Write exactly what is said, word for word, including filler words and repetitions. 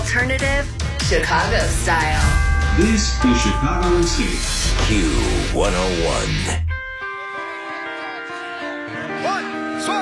Alternative, Chicago style. This is Chicago State. Q one oh one.